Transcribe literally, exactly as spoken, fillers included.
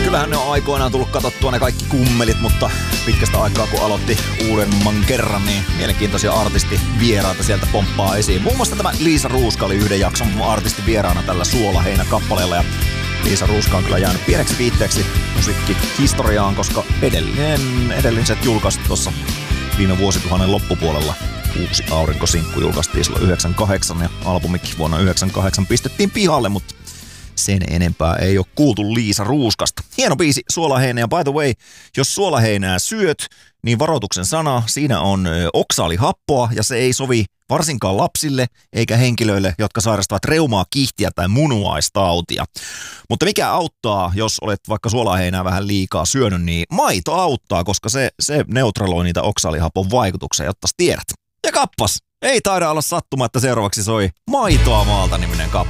Kyllähän ne on aikoinaan tullut katsottua ne kaikki kummelit, mutta pitkästä aikaa kun aloitti uudemman kerran, niin mielenkiintoisia artistivieraita sieltä pomppaa esiin. Muun muassa tämä Liisa Ruuska oli yhden jakson artistivieraana tällä Suolaheinä-kappaleella ja Liisa Ruuska on kyllä jäänyt pieneksi viitteeksi musiikkihistoriaan, koska edellinen, edelliset julkaistu tuossa viime vuosituhannen loppupuolella. Uusi aurinkosinkku julkaistiin silloin yhdeksänkymmentäkahdeksan ja albumikin vuonna yhdeksänkymmentäkahdeksan pistettiin pihalle, mutta sen enempää ei ole kuultu Liisa Ruuskasta. Hieno biisi Suolaheinä ja by the way, jos suolaheinää syöt, niin varoituksen sana, siinä on oksaalihappoa ja se ei sovi varsinkaan lapsille eikä henkilöille, jotka sairastavat reumaa, kihtiä tai munuaistautia. Mutta mikä auttaa, jos olet vaikka suolaheinää vähän liikaa syönyt, niin maito auttaa, koska se, se neutraloi niitä oksaalihapon vaikutuksia, jotta tiedät. Ja kappas, ei taida olla sattuma, että seuraavaksi soi Maitoa maalta -niminen kappale.